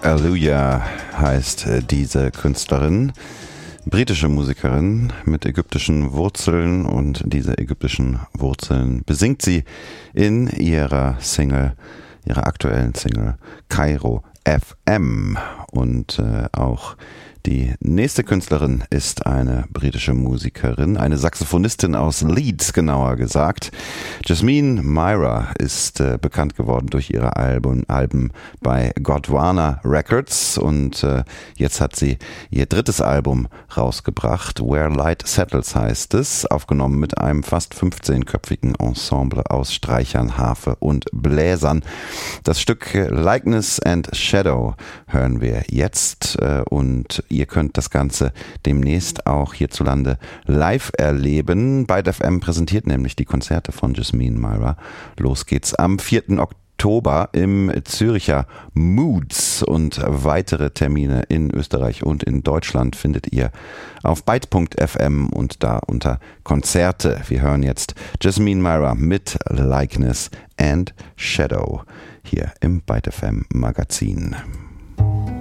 Aluja heißt diese Künstlerin, britische Musikerin mit ägyptischen Wurzeln, und diese ägyptischen Wurzeln besingt sie in ihrer aktuellen Single Kairo FM. Und auch die nächste Künstlerin ist eine britische Musikerin, eine Saxophonistin aus Leeds, genauer gesagt. Jasmine Myra ist bekannt geworden durch ihre Alben bei Gondwana Records, und jetzt hat sie ihr drittes Album rausgebracht. Where Light Settles heißt es, aufgenommen mit einem fast 15-köpfigen Ensemble aus Streichern, Harfe und Bläsern. Das Stück Likeness and Shadow hören wir jetzt, und ihr könnt das Ganze demnächst auch hierzulande live erleben. Byte FM präsentiert nämlich die Konzerte von Jasmine Myra. Los geht's am 4. Oktober im Züricher Moods, und weitere Termine in Österreich und in Deutschland findet ihr auf byte.fm und da unter Konzerte. Wir hören jetzt Jasmine Myra mit Likeness and Shadow hier im Byte FM Magazin.